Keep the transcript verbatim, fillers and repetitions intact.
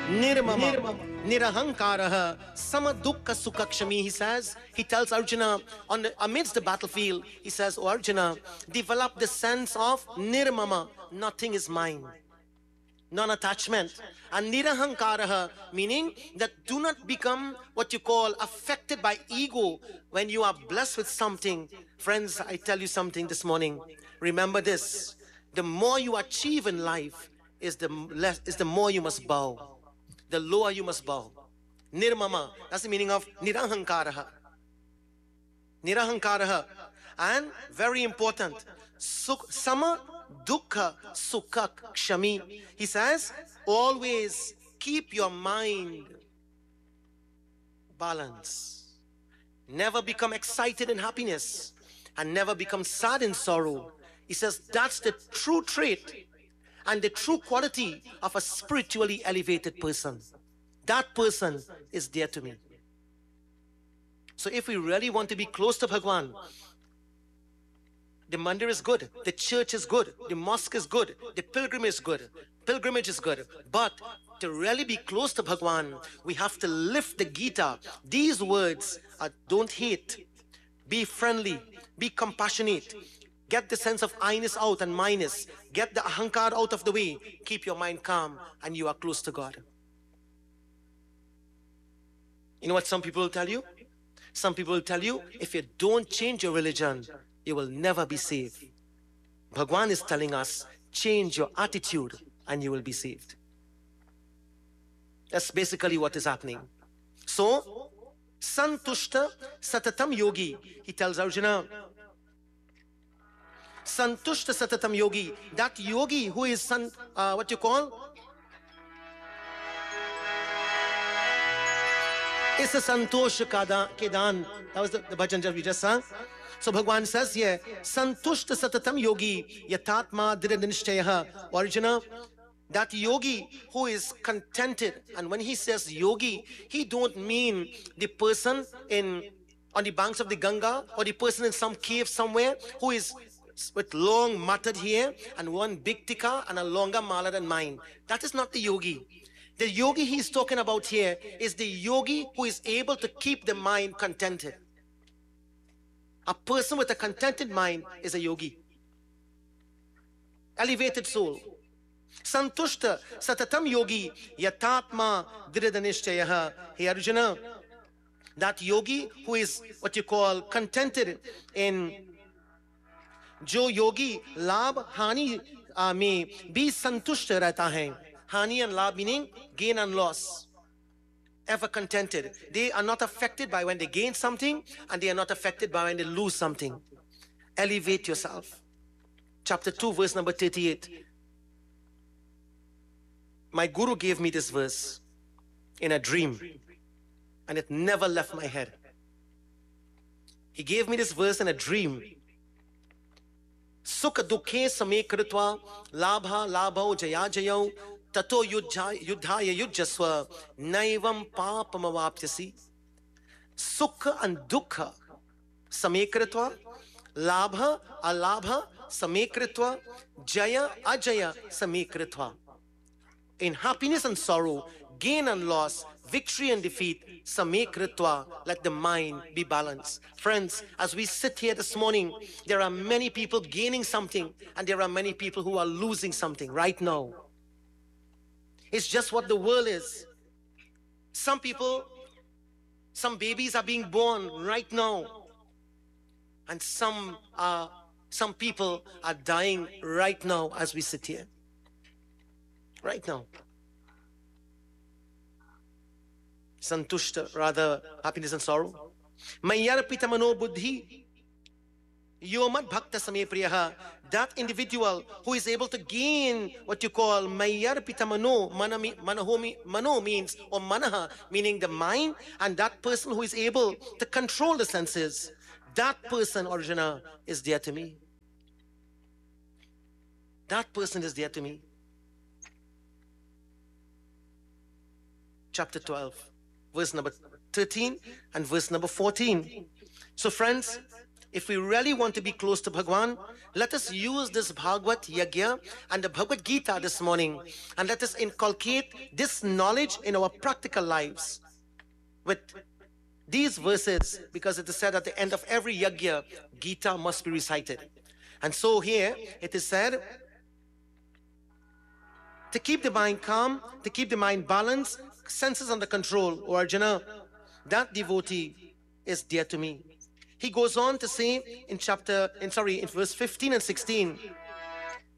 Nirmama, Nirahankaraha, Samadukka Sukakshami, he says. He tells Arjuna, on the, amidst the battlefield, he says, "O Arjuna, develop the sense of Nirmama, nothing is mine." Non-attachment. And Nirahankaraha, meaning that do not become what you call affected by ego when you are blessed with something. Friends, I tell you something this morning. Remember this. The more you achieve in life is the less is the more you must bow. The lower you must bow. Nirmama, that's the meaning of Nirahankaraha. Nirahankaraha. And very important, Suk, Sama Dukkha Sukha Kshami. He says, always keep your mind balanced. Never become excited in happiness and never become sad in sorrow. He says that's the true trait and the true quality of a spiritually elevated person. That person is dear to me. So if we really want to be close to Bhagwan, the mandir is good, the church is good, the mosque is good, the pilgrimage is good, pilgrimage is good. But to really be close to Bhagwan, we have to lift the Gita. These words are don't hate, be friendly, be compassionate, get the sense of I-ness out and minus, get the ahankar out of the way, keep your mind calm, and you are close to God. You know what some people will tell you? Some people will tell you, if you don't change your religion, you will never be saved. Bhagwan is telling us, change your attitude and you will be saved. That's basically what is happening. So, Santushta Satatam Yogi, he tells Arjuna, Santushta Satatam Yogi, that yogi who is san, uh, what you call? Is a Santosh Kedan. That was the, the bhajan that we just sang. So Bhagwan says here, Santushta Satatam Yogi, Yatatma Dridhanishtayaha. Arjuna, that yogi who is contented. And when he says yogi, he don't mean the person in on the banks of the Ganga or the person in some cave somewhere who is with long matted hair and one big tikka and a longer mala than mine. That is not the yogi. The yogi he's talking about here is the yogi who is able to keep the mind contented. A person with a contented mind is a yogi. Elevated soul. Santushta Satatam Yogi Yatatma Dridhanishtayaha. Hey Arjuna, that yogi who is what you call contented in Jo yogi Labh Hani uh, mein bhi santushta rehta hai. Hani and Labh meaning gain and loss. Ever contented. They are not affected by when they gain something and they are not affected by when they lose something. Elevate yourself. Chapter two, verse number thirty-eight. My guru gave me this verse in a dream and it never left my head. He gave me this verse in a dream. Sukha dukhe same kritva labha labho jaya jayo tato yuddhaya yujjasva naivam papamavapyasi. Sukha and dukkha same kritva labha alabha same kritva jaya ajaya same kritva. In happiness and sorrow, gain and loss, victory and defeat, same kritva, let the mind be balanced. Friends, as we sit here this morning, there are many people gaining something and there are many people who are losing something right now. It's just what the world is. Some people, some babies are being born right now and some are, some people are dying right now as we sit here. Right now. Santushta, rather happiness and sorrow. Mayarpita mano buddhi yomat bhakta same priyaha. That individual who is able to gain what you call mayarpita mano, mano, mano means, or manaha, meaning the mind, and that person who is able to control the senses, that person, Arjuna, is dear to me. That person is dear to me. Chapter twelve, verse number thirteen and verse number fourteen. So friends, If we really want to be close to Bhagwan, let us use this Bhagavad Yagya and the Bhagavad Gita this morning, and let us inculcate this knowledge in our practical lives with these verses, because it is said at the end of every Yagya, Gita must be recited. And so here it is said, to keep the mind calm, to keep the mind balanced, senses under control, O Arjuna, that devotee is dear to me. He goes on to say in chapter, in sorry, in verse fifteen and sixteen,